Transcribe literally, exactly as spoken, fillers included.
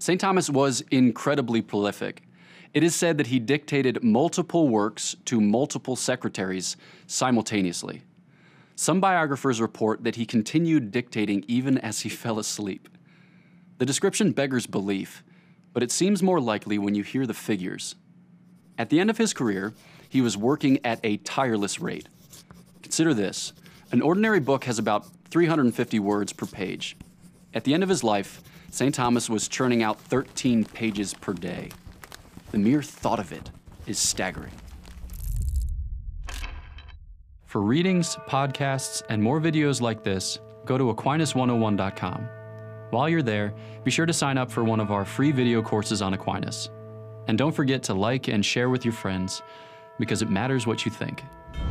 Saint Thomas was incredibly prolific. It is said that he dictated multiple works to multiple secretaries simultaneously. Some biographers report that he continued dictating even as he fell asleep. The description beggars belief, but it seems more likely when you hear the figures. At the end of his career, he was working at a tireless rate. Consider this. An ordinary book has about three hundred fifty words per page. At the end of his life, Saint Thomas was churning out thirteen pages per day. The mere thought of it is staggering. For readings, podcasts, and more videos like this, go to Aquinas one oh one dot com. While you're there, be sure to sign up for one of our free video courses on Aquinas. And don't forget to like and share with your friends, because it matters what you think.